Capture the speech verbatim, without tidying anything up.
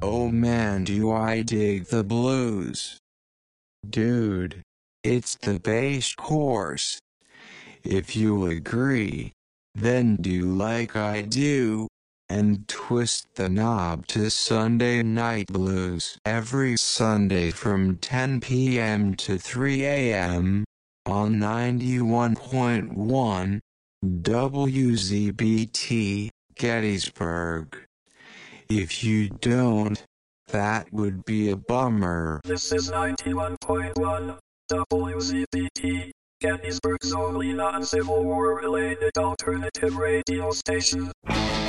Oh man, do I dig the blues. Dude, it's the bass course. If you agree, then do like I do, and twist the knob to Sunday Night Blues every Sunday from ten p m to three a m on ninety-one point one W Z B T, Gettysburg. If you don't, that would be a bummer. This is ninety-one point one W Z B T, Gettysburg's only non-Civil War related alternative radio station.